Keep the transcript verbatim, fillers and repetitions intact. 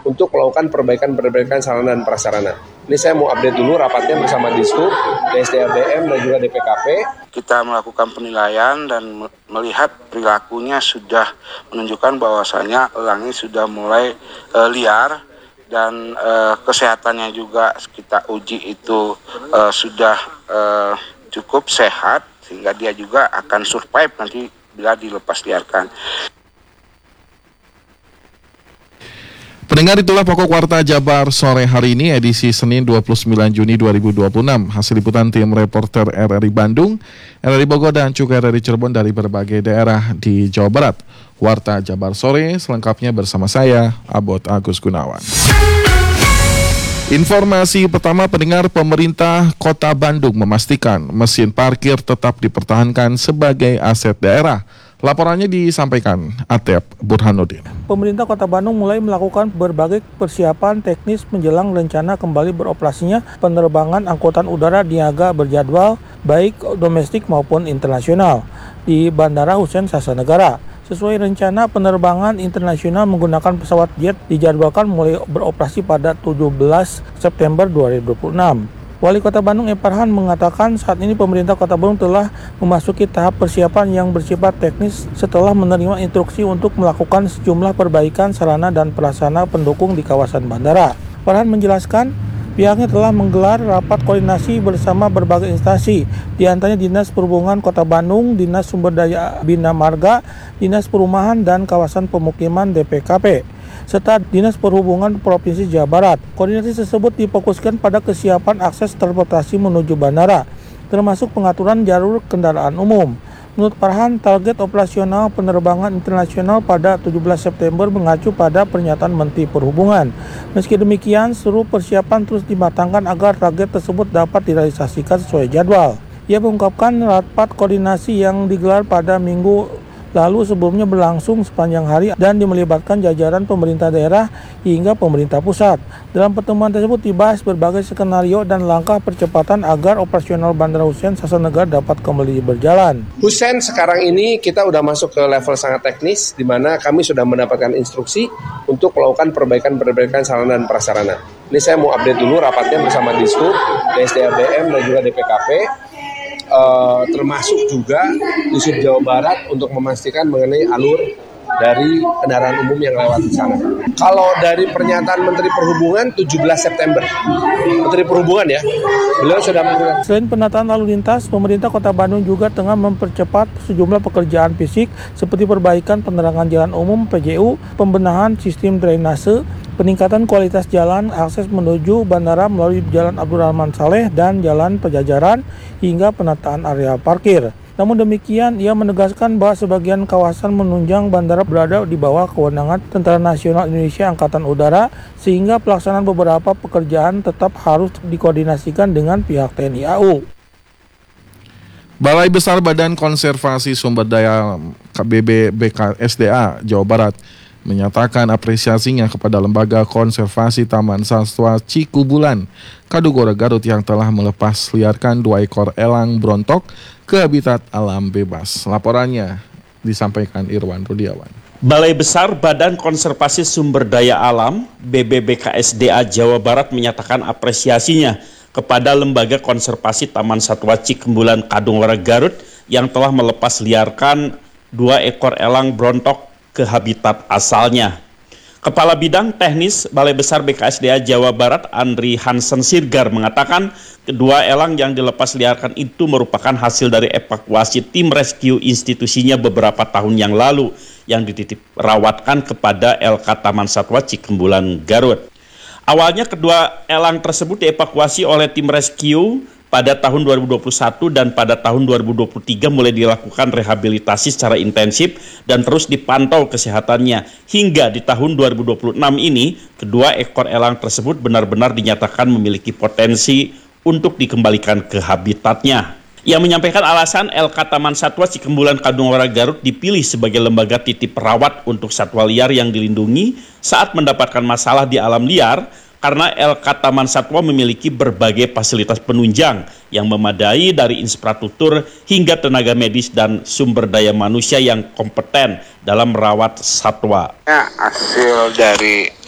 untuk melakukan perbaikan-perbaikan sarana dan prasarana. Ini saya mau update dulu rapatnya bersama Dishub, D S D A B M, dan juga D P K P. Kita melakukan penilaian dan melihat perilakunya sudah menunjukkan bahwasanya elang ini sudah mulai uh, liar dan uh, kesehatannya juga kita uji itu uh, sudah uh, cukup sehat sehingga dia juga akan survive nanti bila dilepas liarkan. Pendengar, itulah pokok warta Jabar sore hari ini edisi Senin dua puluh sembilan Juni dua ribu dua puluh enam. Hasil liputan tim reporter R R I Bandung, R R I Bogor, dan juga R R I Cirebon dari berbagai daerah di Jawa Barat. Warta Jabar sore selengkapnya bersama saya, Abot Agus Gunawan. Informasi pertama, pendengar, pemerintah Kota Bandung memastikan mesin parkir tetap dipertahankan sebagai aset daerah. Laporannya disampaikan Atep Burhanuddin. Pemerintah Kota Bandung mulai melakukan berbagai persiapan teknis menjelang rencana kembali beroperasinya penerbangan angkutan udara niaga berjadwal baik domestik maupun internasional di Bandara Hussein Sastra-Negara. Sesuai rencana, penerbangan internasional menggunakan pesawat jet dijadwalkan mulai beroperasi pada tujuh belas September dua ribu dua puluh enam. Wali Kota Bandung M. Farhan mengatakan saat ini pemerintah Kota Bandung telah memasuki tahap persiapan yang bersifat teknis setelah menerima instruksi untuk melakukan sejumlah perbaikan sarana dan prasarana pendukung di kawasan bandara. Farhan menjelaskan pihaknya telah menggelar rapat koordinasi bersama berbagai instansi, di antaranya Dinas Perhubungan Kota Bandung, Dinas Sumber Daya Bina Marga, Dinas Perumahan dan Kawasan Pemukiman D P K P, serta Dinas Perhubungan Provinsi Jawa Barat. Koordinasi tersebut difokuskan pada kesiapan akses transportasi menuju bandara, termasuk pengaturan jalur kendaraan umum. Menurut Farhan, target operasional penerbangan internasional pada tujuh belas September mengacu pada pernyataan Menteri Perhubungan. Meski demikian, seluruh persiapan terus dimatangkan agar target tersebut dapat direalisasikan sesuai jadwal. Ia mengungkapkan rapat koordinasi yang digelar pada Minggu lalu sebelumnya berlangsung sepanjang hari dan melibatkan jajaran pemerintah daerah hingga pemerintah pusat. Dalam pertemuan tersebut dibahas berbagai skenario dan langkah percepatan agar operasional Bandara Hussein Sastra-Negara dapat kembali berjalan. Hussein sekarang ini kita udah masuk ke level sangat teknis, di mana kami sudah mendapatkan instruksi untuk melakukan perbaikan-perbaikan sarana dan prasarana. Ini saya mau update dulu rapatnya bersama Dishub, D S D A B M, dan juga D P K P. Uh, termasuk juga di Sub Jawa Barat untuk memastikan mengenai alur dari kendaraan umum yang lewat di sana. Kalau dari pernyataan Menteri Perhubungan tujuh belas September, Menteri Perhubungan ya, beliau sudah mengatakan. Selain penataan lalu lintas, pemerintah Kota Bandung juga tengah mempercepat sejumlah pekerjaan fisik seperti perbaikan penerangan jalan umum P J U, pembenahan sistem drainase, peningkatan kualitas jalan, akses menuju bandara melalui Jalan Abdurrahman Saleh dan Jalan Pejajaran, hingga penataan area parkir. Namun demikian, ia menegaskan bahwa sebagian kawasan menunjang bandara berada di bawah kewenangan Tentara Nasional Indonesia Angkatan Udara, sehingga pelaksanaan beberapa pekerjaan tetap harus dikoordinasikan dengan pihak T N I A U. Balai Besar Badan Konservasi Sumber Daya B B B K S D A Jawa Barat menyatakan apresiasinya kepada Lembaga Konservasi Taman Satwa Cikubulan, Kadungora, Garut yang telah melepas liarkan dua ekor elang brontok ke habitat alam bebas. Laporannya disampaikan Irwan Rudiawan. Balai Besar Badan Konservasi Sumber Daya Alam B B B K S D A Jawa Barat menyatakan apresiasinya kepada Lembaga Konservasi Taman Satwa Cikubulan, Kadungora, Garut yang telah melepas liarkan dua ekor elang brontok ke habitat asalnya. Kepala Bidang Teknis Balai Besar B K S D A Jawa Barat, Andri Hansen Sirgar, mengatakan kedua elang yang dilepas liarkan itu merupakan hasil dari evakuasi tim rescue institusinya beberapa tahun yang lalu yang dititip rawatkan kepada L K Taman Satwa Cikubulan, Garut. Awalnya kedua elang tersebut dievakuasi oleh tim rescue pada tahun dua ribu dua puluh satu dan pada tahun dua ribu dua puluh tiga mulai dilakukan rehabilitasi secara intensif dan terus dipantau kesehatannya. Hingga di tahun dua ribu dua puluh enam ini, kedua ekor elang tersebut benar-benar dinyatakan memiliki potensi untuk dikembalikan ke habitatnya. Ia menyampaikan alasan L K Taman Satwa Cikubulan, Kadungora, Garut dipilih sebagai lembaga titip rawat untuk satwa liar yang dilindungi saat mendapatkan masalah di alam liar, karena L K Taman Satwa memiliki berbagai fasilitas penunjang yang memadai dari infrastruktur hingga tenaga medis dan sumber daya manusia yang kompeten dalam merawat satwa. Ya, hasil dari